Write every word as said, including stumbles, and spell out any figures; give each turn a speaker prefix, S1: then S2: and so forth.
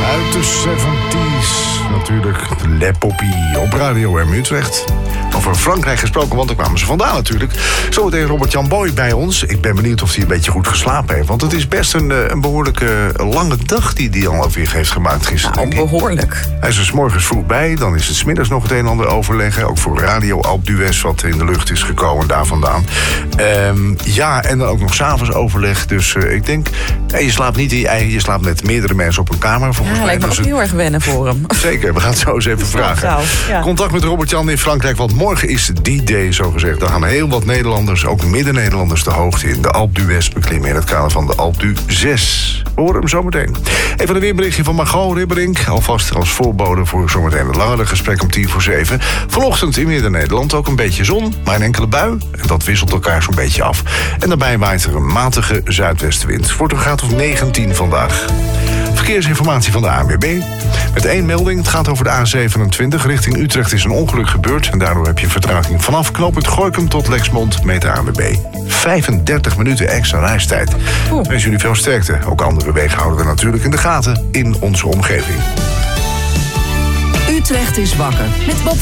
S1: Uit de zeventies. Natuurlijk Le Poppy op Radio M Utrecht. Over Frankrijk gesproken, want daar kwamen ze vandaan natuurlijk. Zometeen Robert-Jan Boy bij ons. Ik ben benieuwd of hij een beetje goed geslapen heeft. Want het is best een, een behoorlijke lange dag die hij al alweer heeft gemaakt gisteren.
S2: Nou, behoorlijk.
S1: Hij is er 's morgens vroeg bij. Dan is het 's middags nog het een en ander overleggen. Ook voor Radio Alpe d'Huez wat in de lucht is gekomen daar vandaan. Um, ja, en dan ook nog 's avonds overleg. Dus uh, ik denk, hey, je slaapt niet in je eigen. Je slaapt met meerdere mensen op een kamer. Volgens
S2: ja,
S1: mij
S2: lijkt me ook
S1: het...
S2: heel erg wennen voor hem.
S1: Zeker, we gaan het zo eens even vragen.
S2: Ja.
S1: Contact met Robert-Jan in Frankrijk, want morgen is die day, zo gezegd. Dan gaan heel wat Nederlanders, ook midden-Nederlanders, de hoogte in. De Alpe d'Huez beklimmen in het kader van de Alpe d'Huez. We horen hem zometeen. Even een weerberichtje van Margot Ribberink. Alvast als voorbode voor zometeen het langere gesprek om tien voor zeven. Vanochtend in Midden-Nederland ook een beetje zon, maar een enkele bui. En dat wisselt elkaar zo'n beetje af. En daarbij waait er een matige zuidwestenwind. Het wordt een graad of negentien vandaag. Verkeersinformatie van de A N W B. Met één melding, het gaat over de A zevenentwintig. Richting Utrecht is een ongeluk gebeurd. En daardoor heb je vertraging vanaf knooppunt Gorinchem tot Lexmond met de A N W B. vijfendertig minuten extra reistijd.
S2: Oeh.
S1: Wens jullie veel sterkte. Ook andere wegen houden we natuurlijk in de gaten in onze omgeving.
S3: Utrecht is wakker met Bob